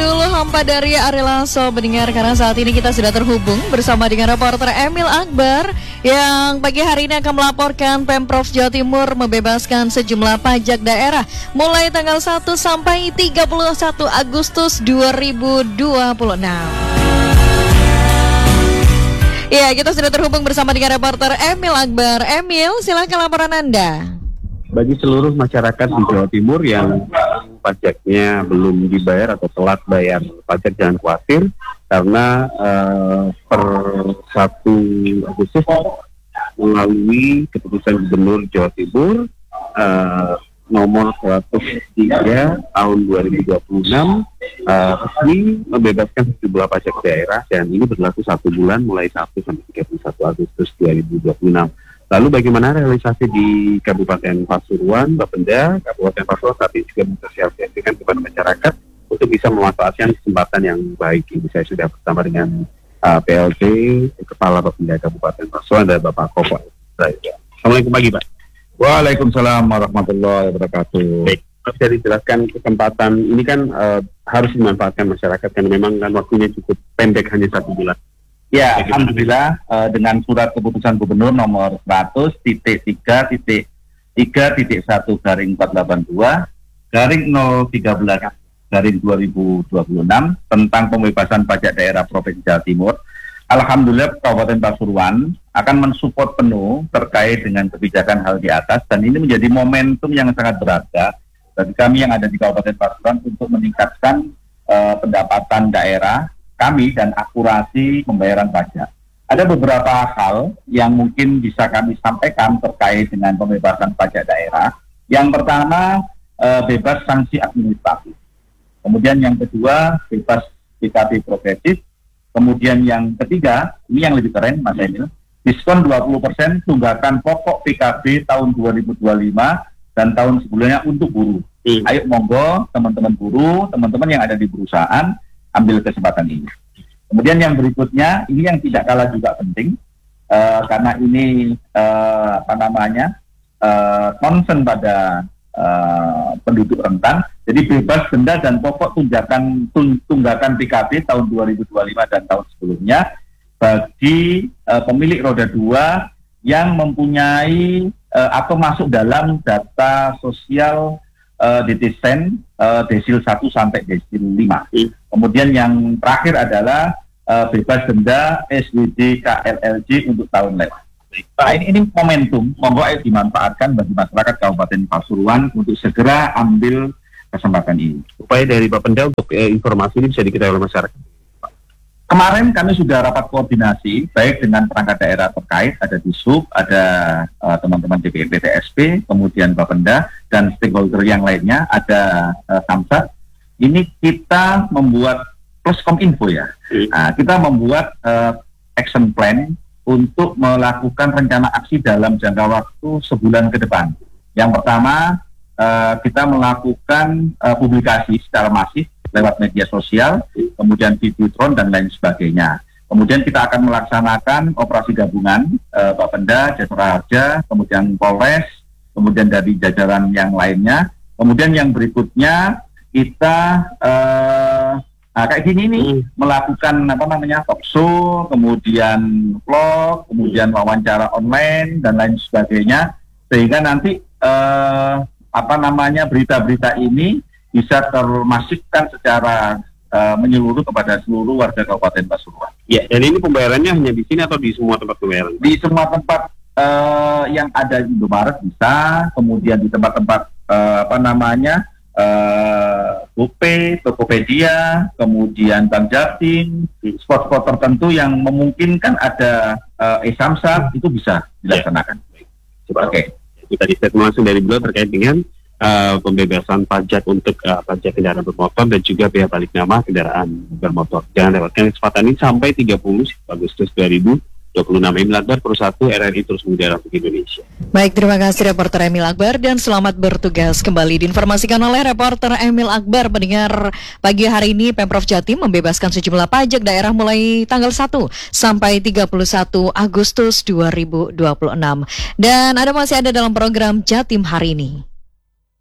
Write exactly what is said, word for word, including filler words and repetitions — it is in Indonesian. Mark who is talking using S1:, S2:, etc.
S1: dulu hampa dari Ari Lasso mendengar, karena saat ini kita sudah terhubung bersama dengan reporter Emil Akbar yang pagi hari ini akan melaporkan Pemprov Jawa Timur membebaskan sejumlah pajak daerah mulai tanggal satu sampai tiga puluh satu Agustus dua ribu dua puluh enam. Ya, kita sudah terhubung bersama dengan reporter Emil Akbar. Emil, silakan laporan Anda.
S2: Bagi seluruh masyarakat di Jawa Timur yang pajaknya belum dibayar atau telat bayar pajak, jangan khawatir karena uh, per satu Agustus melalui keputusan Gubernur Jawa Timur uh, nomor seratus tiga tahun dua ribu dua puluh enam uh, resmi membebaskan sejumlah pajak daerah, dan ini berlaku satu bulan mulai satu sampai tiga puluh satu Agustus dua ribu dua puluh enam. Lalu bagaimana realisasi di Kabupaten Pasuruan, Bapenda, Kabupaten Pasuruan saat ini juga mensosialisasikan kepada masyarakat untuk bisa memanfaatkan kesempatan yang baik ini. Saya sudah bersama dengan uh, P L T Kepala Bapenda Kabupaten Pasuruan dan Bapak Kofo. Assalamualaikum pagi, Pak.
S3: Waalaikumsalam warahmatullahi wabarakatuh.
S2: Baik, bisa dijelaskan kesempatan ini kan uh, harus dimanfaatkan masyarakat karena memang kan waktunya cukup pendek, hanya satu bulan.
S3: Ya, alhamdulillah uh, dengan surat keputusan Gubernur nomor seratus titik tiga titik tiga titik satu garing empat delapan dua garing nol tiga belas garing dua ribu dua puluh enam tentang pembebasan pajak daerah Provinsi Jawa Timur. Alhamdulillah Kabupaten Pasuruan akan mensupport penuh terkait dengan kebijakan hal di atas, dan ini menjadi momentum yang sangat berharga bagi kami yang ada di Kabupaten Pasuruan untuk meningkatkan uh, pendapatan daerah kami dan akurasi pembayaran pajak. Ada beberapa hal yang mungkin bisa kami sampaikan terkait dengan pembebasan pajak daerah. Yang pertama, eh, bebas sanksi administratif. Kemudian yang kedua, bebas P K B progresif. Kemudian yang ketiga, ini yang lebih keren Mas Emil, diskon dua puluh persen tunggakan pokok P K B tahun dua ribu dua puluh lima dan tahun sebelumnya untuk buruh. Hmm. Ayo monggo teman-teman buruh, teman-teman yang ada di perusahaan, ambil kesempatan ini. Kemudian yang berikutnya, ini yang tidak kalah juga penting, uh, karena ini uh, apa namanya uh, concern pada uh, penduduk rentan. Jadi bebas denda dan pokok tunggakan tung, tunggakan P K B tahun dua ribu dua puluh lima dan tahun sebelumnya bagi uh, pemilik roda dua yang mempunyai uh, atau masuk dalam data sosial Uh, D T Sen uh, desil satu sampai desil lima. Hmm. Kemudian yang terakhir adalah uh, bebas denda S W D K L L J untuk tahun lewat. Nah, ini, ini momentum, monggo ayo dimanfaatkan bagi masyarakat Kabupaten Pasuruan untuk segera ambil kesempatan ini.
S2: Upaya dari Bapenda untuk eh, informasi ini bisa diketahui oleh masyarakat.
S3: Kemarin kami sudah rapat koordinasi baik dengan perangkat daerah terkait, ada di Sub, ada uh, teman-teman D P R P T S P, kemudian Bapenda dan stakeholder yang lainnya, ada uh, Samsat. Ini kita membuat plus kominfo ya. Nah, kita membuat uh, action plan untuk melakukan rencana aksi dalam jangka waktu sebulan ke depan. Yang pertama, uh, kita melakukan uh, publikasi secara masif lewat media sosial, kemudian Videotron dan lain sebagainya. Kemudian kita akan melaksanakan operasi gabungan eh, Bapenda, Jasara Harja, kemudian Polres, kemudian dari jajaran yang lainnya. Kemudian yang berikutnya kita eh, nah, kayak gini nih, hmm. melakukan apa namanya talkshow, kemudian vlog, kemudian wawancara online dan lain sebagainya, sehingga nanti eh, apa namanya berita-berita ini bisa termasukkan secara uh, menyeluruh kepada seluruh warga Kabupaten Pasuruan.
S2: Ya, dan ini pembayarannya hanya di sini atau di semua tempat pembayaran?
S3: Di semua tempat uh, yang ada di Indomaret bisa, kemudian di tempat-tempat uh, apa namanya uh, GoPay, Tokopedia, kemudian Bank Jatim, spot-spot tertentu yang memungkinkan ada uh, e-Samsat, itu bisa dilaksanakan.
S2: Ya. Oke, okay. Kita di-statement langsung dari beliau terkait dengan Uh, pembebasan pajak untuk uh, pajak kendaraan bermotor dan juga biaya balik nama kendaraan bermotor. Jangan lewatkan kesempatan ini sampai tiga puluh Agustus dua ribu dua puluh enam. Emil Akbar, Pro satu R R I terus mengudara untuk Indonesia.
S1: Baik, terima kasih reporter Emil Akbar dan selamat bertugas kembali. Diinformasikan oleh reporter Emil Akbar, pendengar pagi hari ini Pemprov Jatim membebaskan sejumlah pajak daerah mulai tanggal satu sampai tiga puluh satu Agustus dua ribu dua puluh enam. Dan Anda masih ada dalam program Jatim hari ini.